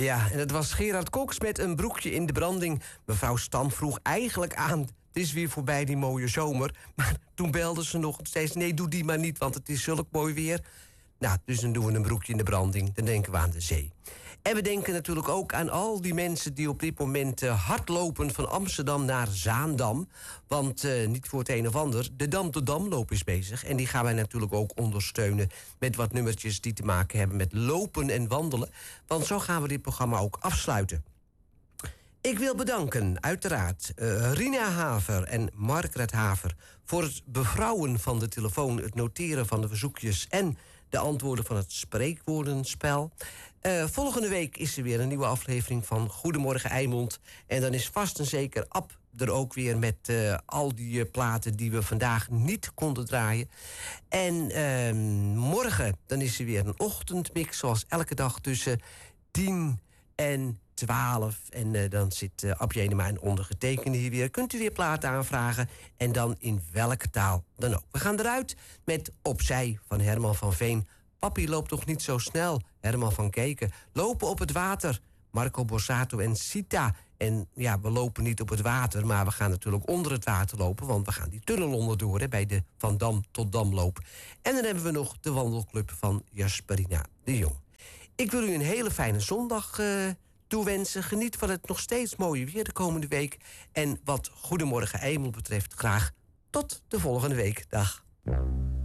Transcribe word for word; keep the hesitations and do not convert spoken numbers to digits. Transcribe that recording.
Ja, en het was Gerard Cox met een broekje in de branding. Mevrouw Stam vroeg eigenlijk aan... het is weer voorbij die mooie zomer. Maar toen belde ze nog steeds... nee, doe die maar niet, want het is zulk mooi weer. Nou, dus dan doen we een broekje in de branding. Dan denken we aan de zee. En we denken natuurlijk ook aan al die mensen... die op dit moment uh, hardlopen van Amsterdam naar Zaandam. Want uh, niet voor het een of ander... de Dam tot Damloop is bezig. En die gaan wij natuurlijk ook ondersteunen... met wat nummertjes die te maken hebben met lopen en wandelen. Want zo gaan we dit programma ook afsluiten. Ik wil bedanken, uiteraard, uh, Rina Haver en Margaret Haver... voor het bevrouwen van de telefoon, het noteren van de verzoekjes... en de antwoorden van het spreekwoordenspel. Uh, volgende week is er weer een nieuwe aflevering van Goedemorgen Eimond. En dan is vast en zeker Ab er ook weer met uh, al die uh, platen... die we vandaag niet konden draaien. En uh, morgen dan is er weer een ochtendmix, zoals elke dag tussen tien en twaalf. En uh, dan zit uh, Ab Jenema en ondergetekende hier weer. Kunt u weer platen aanvragen. En dan in welke taal dan ook. We gaan eruit met Opzij van Herman van Veen. Papi loopt toch niet zo snel, Herman van Keken. Lopen op het water, Marco Borsato en Sita. En ja, we lopen niet op het water, maar we gaan natuurlijk onder het water lopen... want we gaan die tunnel onderdoor, hè, bij de Van Dam tot Damloop. En dan hebben we nog de wandelclub van Jasperina de Jong. Ik wil u een hele fijne zondag uh, toewensen. Geniet van het nog steeds mooie weer de komende week. En wat Goedemorgen Eimond betreft, graag tot de volgende week. Dag.